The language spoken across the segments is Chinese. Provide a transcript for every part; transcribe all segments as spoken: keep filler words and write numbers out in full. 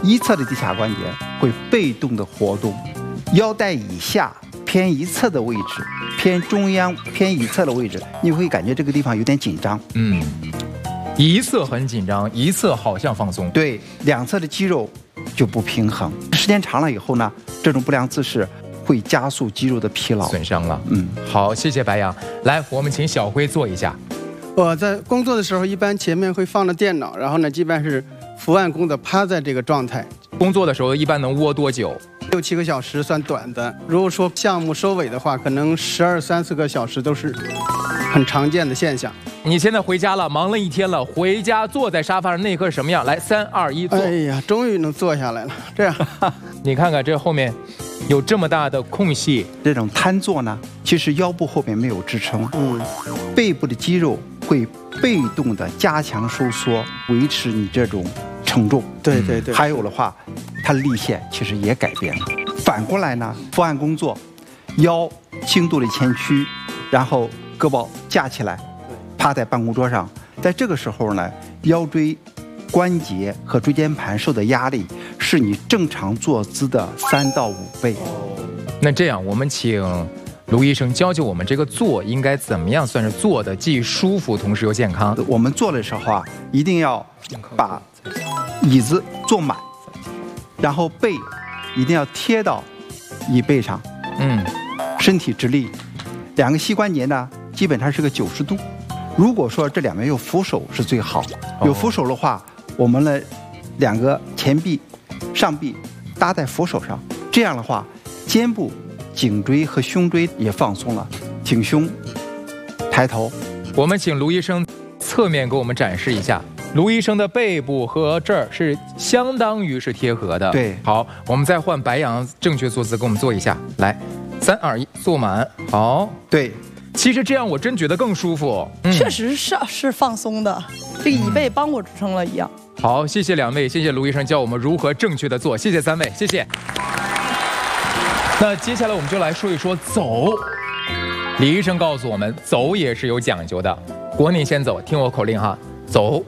一侧的骶髂关节会被动的活动，腰带以下偏一侧的位置，偏中央偏一侧的位置，你会感觉这个地方有点紧张。 嗯，一侧很紧张，一侧好像放松。 对，两侧的肌肉就不平衡，时间长了以后呢，这种不良姿势会加速肌肉的疲劳损伤了。 嗯， 好，谢谢白杨。来，我们请小辉做一下。 我在工作的时候，一般前面会放着电脑，然后呢，基本上是伏案工作，趴在这个状态。 工作的时候一般能窝多久？ 六七个小时算短的。如果说项目收尾的话，可能十二三四个小时都是很常见的现象。 你现在回家了，忙了一天了，回家坐在沙发上那一刻是什么样？来，三二一，坐。 哎呀，终于能坐下来了。这样， 你看看这后面有这么大的空隙， 这种瘫坐呢，其实腰部后面没有支撑， 嗯， 背部的肌肉会被动的加强收缩，维持你这种承重。 对对对。 还有的话，它的力线其实也改变了。反过来呢，伏案工作，腰轻度的前屈，然后胳膊架起来，趴在办公桌上，在这个时候呢，腰椎关节和椎间盘受的压力是你正常坐姿的三到五倍。 那这样，我们请卢医生教教我们这个坐应该怎么样算是坐的既舒服同时又健康。 我们坐的时候啊，一定要把椅子坐满，然后背一定要贴到椅背上， 嗯， 身体直立，两个膝关节呢基本上是个九十度。如果说这两边有扶手是最好，有扶手的话，我们的两个前臂、上臂搭在扶手上，这样的话，肩部、颈椎和胸椎也放松了，挺胸，抬头。 我们请卢医生侧面给我们展示一下。卢医生的背部和这儿是相当于是贴合的。 对， 好，我们再换白杨正确坐姿，给我们做一下。来，三二一，坐满。好， 对， 其实这样我真觉得更舒服。 嗯、确实是是放松的，这个椅背帮我支撑了一样。 好，谢谢两位，谢谢卢医生教我们如何正确的坐，谢谢三位，谢谢。那接下来我们就来说一说走。李医生告诉我们，走也是有讲究的。国宁先走，听我口令哈，走。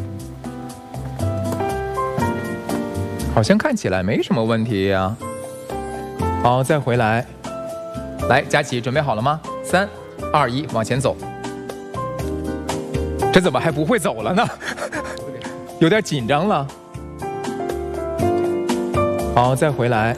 好像看起来没什么问题呀、啊。好，再回来。来，佳琪，准备好了吗？三、二、一，往前走。这怎么还不会走了呢？有点紧张了。好，再回来。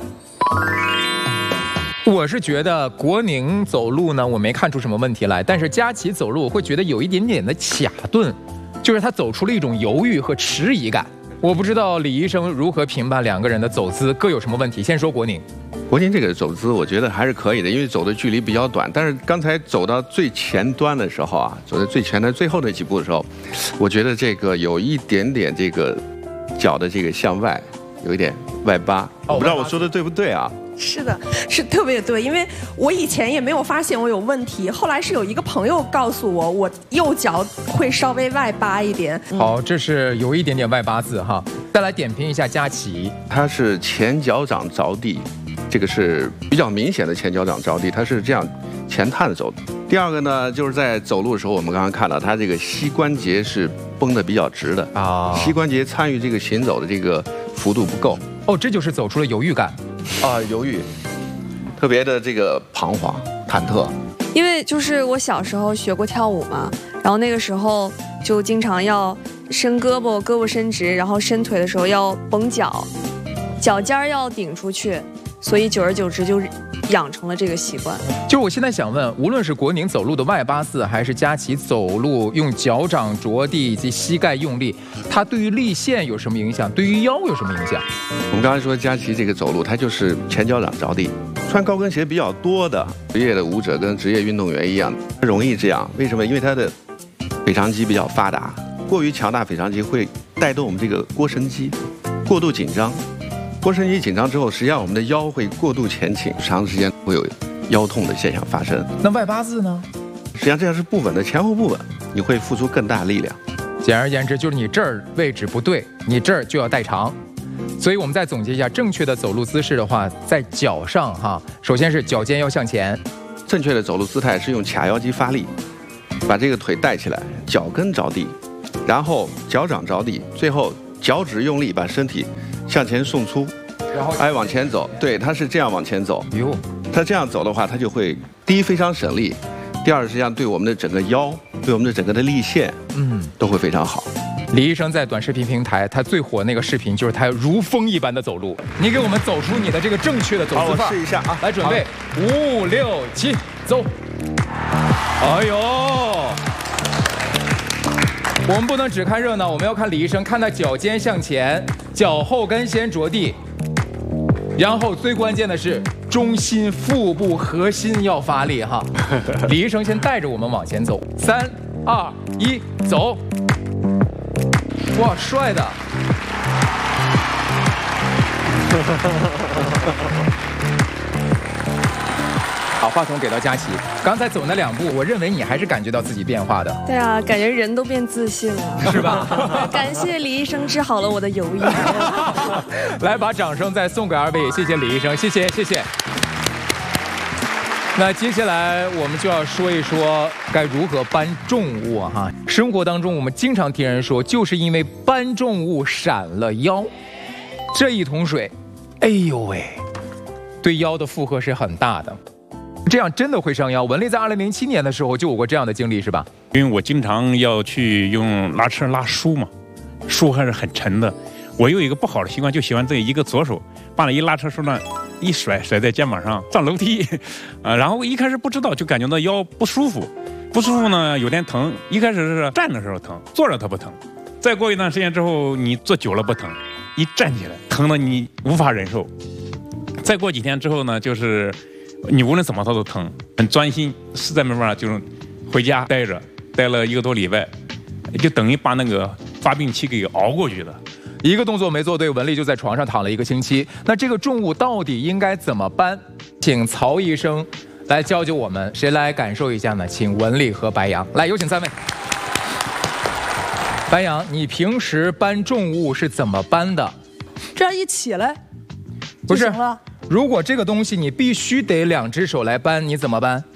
我是觉得国宁走路呢，我没看出什么问题来，但是佳琪走路我会觉得有一点点的卡顿，就是他走出了一种犹豫和迟疑感。我不知道李医生如何评判两个人的走姿各有什么问题。先说国宁， 国宁这个走姿我觉得还是可以的，因为走的距离比较短。但是刚才走到最前端的时候啊，走在最前端最后那几步的时候，我觉得这个有一点点这个脚的这个向外，有一点外八。我不知道我说的对不对啊？ 是的，是特别对，因为我以前也没有发现我有问题，后来是有一个朋友告诉我，我右脚会稍微外八一点。 嗯、好，这是有一点点外八字哈。再来点评一下佳琪， 他是前脚掌着地，这个是比较明显的前脚掌着地，他是这样前探走的。第二个呢，就是在走路的时候，我们刚刚看到他这个膝关节是绷得比较直的啊，膝关节参与这个行走的这个幅度不够。 哦，这就是走出了犹豫感。 啊，犹豫，特别的这个彷徨、忐忑。 因为就是我小时候学过跳舞嘛，然后那个时候就经常要伸胳膊，胳膊伸直，然后伸腿的时候要绷脚，脚尖儿要顶出去，所以久而久之就养成了这个习惯。 就我现在想问，无论是国宁走路的外八字，还是佳琪走路用脚掌着地以及膝盖用力，它对于力线有什么影响？对于腰有什么影响？ 我们刚才说佳琪这个走路，它就是前脚掌着地。穿高跟鞋比较多的职业的舞者跟职业运动员一样，容易这样。为什么？因为他的腓肠肌比较发达，过于强大腓肠肌会带动我们这个腘绳肌过度紧张。腘绳肌紧张之后，实际上我们的腰会过度前倾，长时间会有腰痛的现象发生。 那外八字呢？ 实际上这样是不稳的，前后不稳，你会付出更大力量。 简而言之，就是你这儿位置不对，你这儿就要代偿。所以我们再总结一下，正确的走路姿势的话，在脚上哈，首先是脚尖要向前。 正确的走路姿态是用髂腰肌发力，把这个腿带起来，脚跟着地，然后脚掌着地，最后脚趾用力把身体向前送出， 然后哎往前走。对，他是这样往前走。 哟， 他这样走的话，他就会第一非常省力，第二实际上对我们的整个腰，对我们的整个的力线，嗯，都会非常好。 李医生在短视频平台，他最火那个视频就是他如风一般的走路。你给我们走出你的这个正确的走姿范。 好，我试一下啊， 来准备，五六七，走。哎呦，我们不能只看热闹，我们要看李医生，看他脚尖向前，脚后跟先着地，然后最关键的是中心腹部核心要发力哈。李医生先带着我们往前走，三二一，走。哇，帅的！好，话筒给到佳琪。刚才走那两步，我认为你还是感觉到自己变化的。 对啊，感觉人都变自信了， 是吧？ 感谢李医生治好了我的犹豫。 来，把掌声再送给二位，谢谢李医生，谢谢谢谢。那接下来我们就要说一说该如何搬重物啊哈。生活当中我们经常听人说，就是因为搬重物闪了腰。这一桶水，哎呦喂，对腰的负荷是很大的，这样真的会伤腰。文丽在二零零七年的时候就有过这样的经历，是吧？ 因为我经常要去用拉车拉书嘛，书还是很沉的。我有一个不好的习惯，就喜欢这一个左手把那一拉车书呢一甩，甩在肩膀上上楼梯，啊，然后一开始不知道，就感觉到腰不舒服，不舒服呢有点疼。一开始是站的时候疼，坐着它不疼，再过一段时间之后，你坐久了不疼，一站起来疼的你无法忍受。再过几天之后呢，就是你无论怎么它都疼，很钻心，实在没办法就是回家待着，待了一个多礼拜，就等于把那个发病期给熬过去了。 一个动作没做对，文丽就在床上躺了一个星期。那这个重物到底应该怎么搬？请曹医生来教教我们，谁来感受一下呢？请文丽和白杨来，有请三位。白杨，你平时搬重物是怎么搬的？ 这样一起来不就是行了。 如果这个东西你必须得两只手来搬，你怎么搬？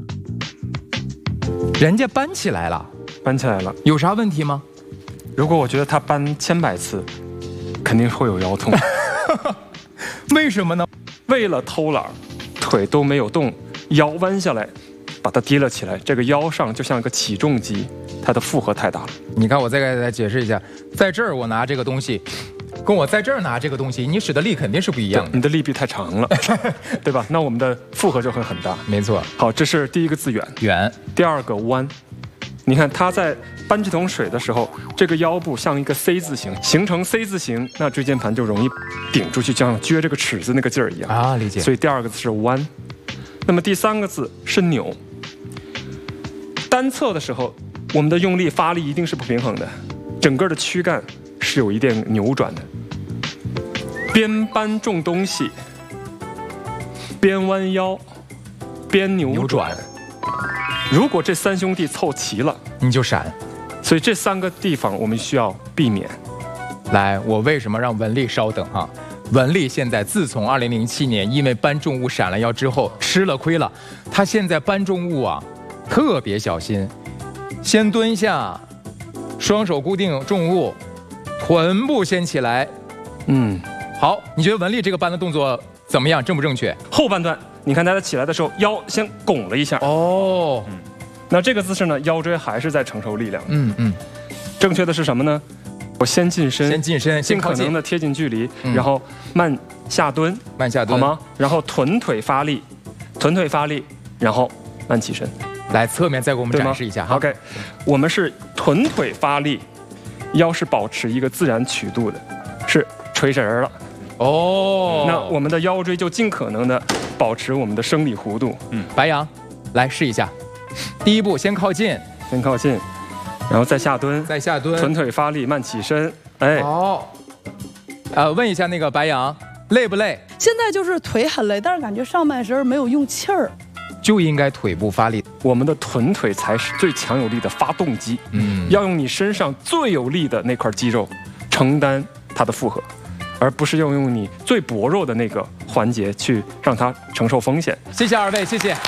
人家搬起来了， 搬起来了， 有啥问题吗？ 如果我觉得他搬千百次，肯定会有腰痛。 为什么呢？ 为了偷懒，腿都没有动，腰弯下来，把它提了起来。这个腰上就像一个起重机，它的负荷太大了。 你看，我再给大家解释一下，在这儿我拿这个东西，跟我在这儿拿这个东西，你使的力肯定是不一样的。 你的力臂太长了，对吧？那我们的负荷就会很大。 没错。 好，这是第一个字远， 远。 第二个弯。你看他在搬这桶水的时候，这个腰部像一个 C 字形，形成 C 字形，那椎间盘就容易顶出去，就像撅这个尺子那个劲儿一样啊，理解。 所以第二个字是弯。那么第三个字是扭。单侧的时候，我们的用力发力一定是不平衡的，整个的躯干是有一点扭转的。边搬重东西，边弯腰，边扭转。扭转如果这三兄弟凑齐了， 你就闪。 所以这三个地方我们需要避免。 来，我为什么让文丽稍等哈？文丽现在自从二零零七年因为搬重物闪了腰之后吃了亏了，她现在搬重物啊特别小心，先蹲下，双手固定重物，臀部先起来。 嗯， 好，你觉得文丽这个搬的动作怎么样？正不正确？ 后半段。你看他起来的时候，腰先拱了一下。 哦， 嗯，那这个姿势呢，腰椎还是在承受力量。 嗯嗯， 正确的是什么呢？我先近身， 先近身， 尽可能的贴近距离，嗯、然后慢下蹲， 慢下蹲， 好吗？然后臀腿发力，臀腿发力，然后慢起身。 来，侧面再给我们展示一下。 OK， 我们是臀腿发力，腰是保持一个自然曲度的，是垂神儿了。 哦， 那我们的腰椎就尽可能的保持我们的生理弧度。 嗯，白杨，来试一下。第一步，先靠近， 先靠近，然后再下蹲， 再下蹲， 臀腿发力，慢起身。哎， 好。呃，问一下那个白杨，累不累？ 现在就是腿很累，但是感觉上半身没有用气儿。 就应该腿部发力， 我们的臀腿才是最强有力的发动机。嗯，要用你身上最有力的那块肌肉承担它的负荷。而不是要用你最薄弱的那个环节去让它承受风险。 谢谢二位，谢谢。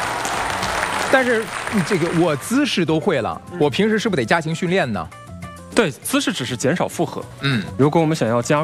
但是这个我姿势都会了，我平时是不是得加强训练呢？ 对，姿势只是减少负荷。 嗯， 如果我们想要加